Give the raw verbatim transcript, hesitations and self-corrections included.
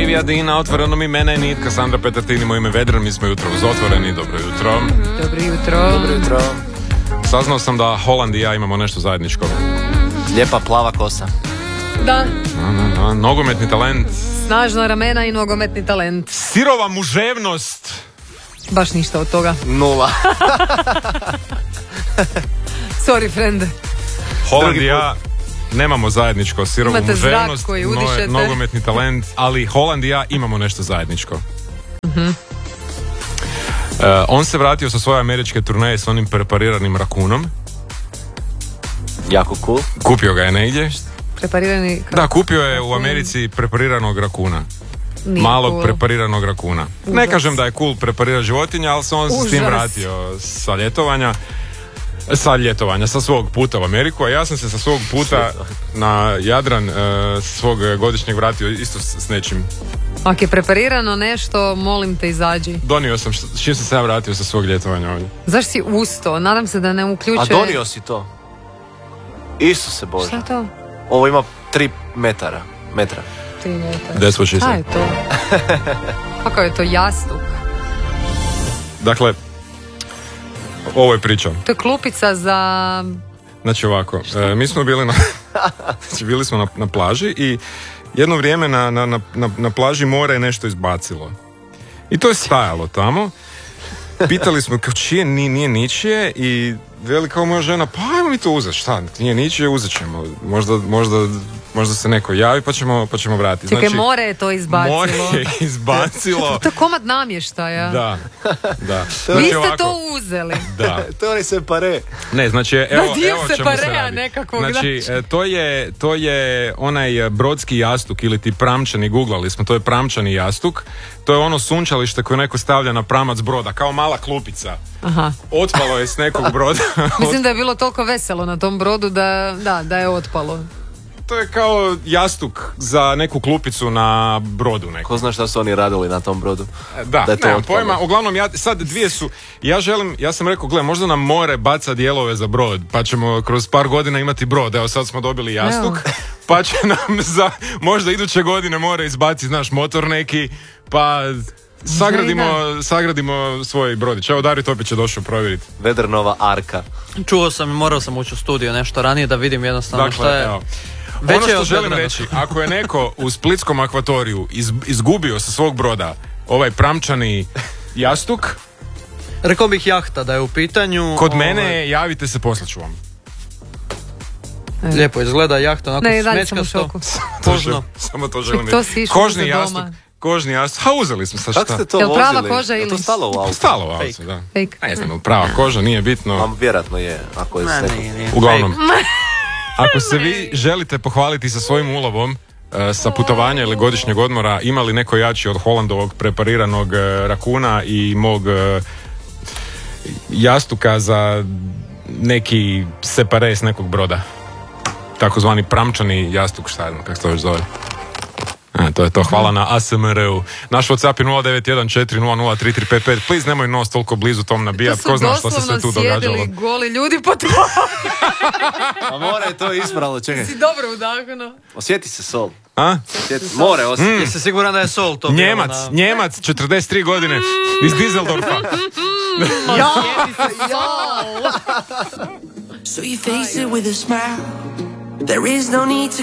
Vijadina, otvoreno mi mene Nitka, Sandra Petartini, moj ime Vedran, mi smo jutro uz Otvoreni, dobro jutro. Dobro jutro. Dobro jutro. Saznao sam da Holland i ja imamo nešto zajedničko. Lijepa plava kosa. Da. Na, na, na. Nogometni talent. Snažna ramena i nogometni talent. Sirova muževnost. Baš ništa od toga. Nula. Sorry, friend. Holland i ja nemamo zajedničko sirovu Imate zrak muževnost, koji no- udišete. nogometni talent, ali Holland i ja imamo nešto zajedničko. Uh-huh. Uh, on se vratio sa svoje američke turneje s onim prepariranim rakunom. Jako cool. Kupio ga je negdje. Preparirani... Da, kupio je u Americi prepariranog rakuna. Nije Malog cool. prepariranog rakuna. Ne Užas. kažem da je cool preparirati životinja, ali se on se s tim Užas. vratio sa ljetovanja. Sa ljetovanja, sa svog puta u Ameriku, a ja sam se sa svog puta na Jadran uh, svog godišnjeg vratio isto s, s nečim. Ako je preparirano nešto, molim te izađi. Donio sam, š- s čim sam se ja vratio sa svog ljetovanja ovdje. Zašto si usto? Nadam se da ne uključuje... A donio si to. Isuse Bože. Šta je to? Ovo ima tri metara. Metra. Tri metra. That's what she Šta said. je to? Kako je to jastuk? Dakle, ovo je priča. To je klupica za... Znači ovako, e, mi smo bili na, znači bili smo na, na plaži i jedno vrijeme na, na, na, na plaži more je nešto izbacilo. I to je stajalo tamo. Pitali smo kao čije, nije, nije ničije i veli kao moja žena, pa ajmo mi to uzeti, šta, nije ničije, uzet ćemo. Možda, možda, možda se neko javi pa ćemo, pa ćemo vratiti. Čekaj, Znači, more je to izbacilo. more je izbacilo. To je komad namještaja. Da, da. Vi Znači ste ovako, to uzeli. Da. To je oni se pare. Ne, znači, evo, Da, dio evo se čemu se parea radi. nekakvog, Znači, znači. e, to je, to je onaj brodski jastuk ili ti pramčani, googlali smo, to je pramčani jastuk. To je ono sunčalište koje neko stavlja na pramac broda, kao mala klupica. Aha. Otpalo je s nekog broda. Mislim da je bilo toliko veselo na tom brodu da, da, da je otpalo. To je kao jastuk za neku klupicu na brodu neku. Ko zna šta su oni radili na tom brodu? Da, Da je to nemam otpalo. pojma. Uglavnom, ja, sad dvije su, ja želim, ja sam rekao, gle, možda nam more baca dijelove za brod, pa ćemo kroz par godina imati brod. Evo, sad smo dobili jastuk, Evo. pa će nam za, možda iduće godine more izbaci, znaš, motor neki, pa sagradimo, sagradimo svoj brodić. Evo, Dario Topić je došao provjeriti. Vedrnova arka. Čuo sam i morao sam ući u studio nešto ranije da vidim jednostavno Dakle, šta je. evo. Veće Ono je što od želim Vedrana. reći, ako je neko u splitskom akvatoriju iz, izgubio sa svog broda ovaj pramčani jastuk, Rekao bih jahta da je u pitanju. kod ovaj, mene javite se, poslaću vam. Lijepo izgleda jahta, onako Ne, i dalje sam u smećkasto. šoku. Kožno. Samo to želim To reći. si išao Kožni za jastuk, doma. kožni jastuk. Ha, uzeli smo sa Kako šta? ste to Jel vozili? prava koža Jel ili- to stalo u auto? Stalo u auto, Fake. da. Fake. Ne znam, prava koža, nije bitno. A vjerojatno je, ako je Ne, steklo. nije, nije. Uglavnom, ako se vi želite pohvaliti sa svojim ulovom e, sa putovanja ili godišnjeg odmora, ima li neko jači od Hollandovog prepariranog e, rakuna i mog e, jastuka za neki separe s nekog broda? Takozvani pramčani jastuk, šta je, kako se to već zove? E, to je to, hvala na A S M R-u. Naš WhatsApp je nula devet jedan četiri nula nula tri tri pet pet. Please, nemoj nos toliko blizu tom nabijat, ko zna što se sve tu doslovno događalo. sjedili goli ljudi po tvoju. A more je to ispravilo, čekaj. Si dobro udahnuo. Osjeti se sol. A? Osjeti, more osjeti. Jesi siguran da je sol to bilo Njemac, na- Njemac, četrdeset tri godine, iz Düsseldorfa. So you face it with a smile. There is no need to